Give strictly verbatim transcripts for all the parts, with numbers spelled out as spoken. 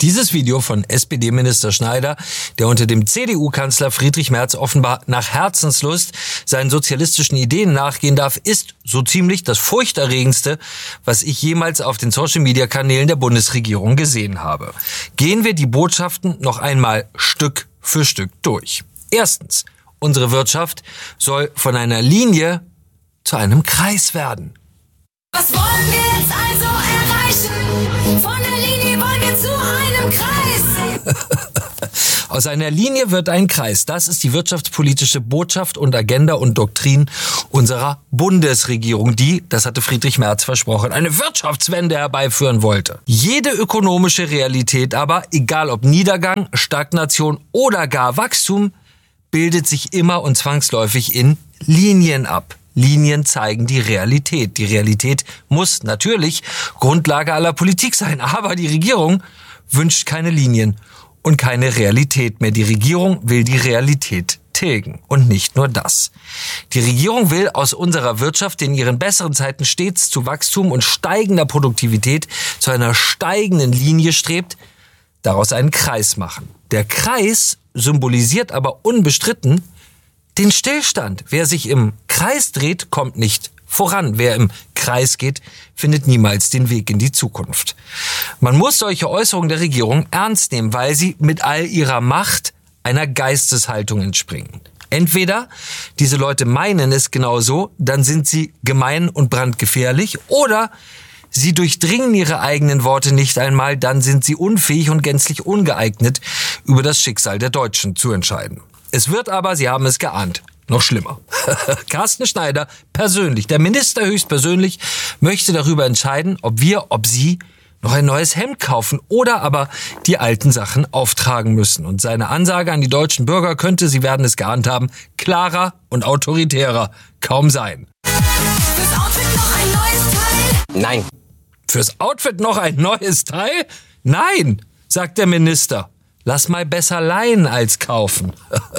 Dieses Video von S P D-Minister Schneider, der unter dem C D U-Kanzler Friedrich Merz offenbar nach Herzenslust seinen sozialistischen Ideen nachgehen darf, ist so ziemlich das furchterregendste, was ich jemals auf den Social-Media-Kanälen der Bundesregierung gesehen habe. Gehen wir die Botschaften noch einmal Stück für Stück durch. Erstens, unsere Wirtschaft soll von einer Linie zu einem Kreis werden. Was wollen wir jetzt also erreichen? Von der Linie wollen wir zu einem Kreis. Aus einer Linie wird ein Kreis. Das ist die wirtschaftspolitische Botschaft und Agenda und Doktrin unserer Bundesregierung, die, das hatte Friedrich Merz versprochen, eine Wirtschaftswende herbeiführen wollte. Jede ökonomische Realität aber, egal ob Niedergang, Stagnation oder gar Wachstum, bildet sich immer und zwangsläufig in Linien ab. Linien zeigen die Realität. Die Realität muss natürlich Grundlage aller Politik sein. Aber die Regierung wünscht keine Linien und keine Realität mehr. Die Regierung will die Realität tilgen. Und nicht nur das. Die Regierung will aus unserer Wirtschaft in ihren besseren Zeiten stets zu Wachstum und steigender Produktivität zu einer steigenden Linie strebt, daraus einen Kreis machen. Der Kreis symbolisiert aber unbestritten den Stillstand. Wer sich im Kreis dreht, kommt nicht voran. Wer im Kreis geht, findet niemals den Weg in die Zukunft. Man muss solche Äußerungen der Regierung ernst nehmen, weil sie mit all ihrer Macht einer Geisteshaltung entspringen. Entweder diese Leute meinen es genau so, dann sind sie gemein und brandgefährlich, oder sie durchdringen ihre eigenen Worte nicht einmal, dann sind sie unfähig und gänzlich ungeeignet, über das Schicksal der Deutschen zu entscheiden. Es wird aber, Sie haben es geahnt, noch schlimmer. Carsten Schneider persönlich, der Minister höchstpersönlich, möchte darüber entscheiden, ob wir, ob Sie noch ein neues Hemd kaufen oder aber die alten Sachen auftragen müssen. Und seine Ansage an die deutschen Bürger könnte, Sie werden es geahnt haben, klarer und autoritärer kaum sein. Fürs Outfit noch ein neues Teil? Nein. Fürs Outfit noch ein neues Teil? Nein, sagt der Minister. Lass mal besser leihen als kaufen.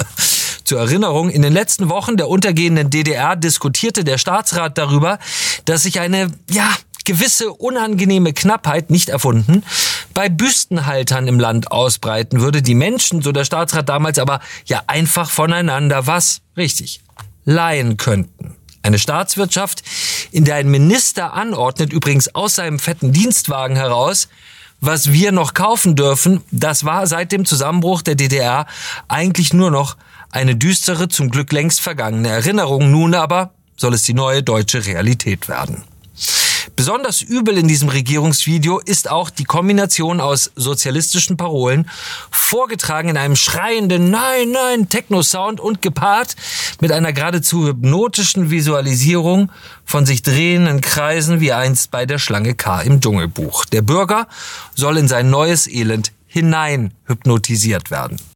Zur Erinnerung, in den letzten Wochen der untergehenden D D R diskutierte der Staatsrat darüber, dass sich eine, ja, gewisse unangenehme Knappheit, nicht erfunden, bei Büstenhaltern im Land ausbreiten würde. Die Menschen, so der Staatsrat damals, aber ja einfach voneinander was? Richtig, leihen könnten. Eine Staatswirtschaft, in der ein Minister anordnet, übrigens aus seinem fetten Dienstwagen heraus, was wir noch kaufen dürfen, das war seit dem Zusammenbruch der D D R eigentlich nur noch eine düstere, zum Glück längst vergangene Erinnerung. Nun aber soll es die neue deutsche Realität werden. Besonders übel in diesem Regierungsvideo ist auch die Kombination aus sozialistischen Parolen, vorgetragen in einem schreienden Nein, Nein Techno-Sound und gepaart mit einer geradezu hypnotischen Visualisierung von sich drehenden Kreisen wie einst bei der Schlange K im Dschungelbuch. Der Bürger soll in sein neues Elend hinein hypnotisiert werden.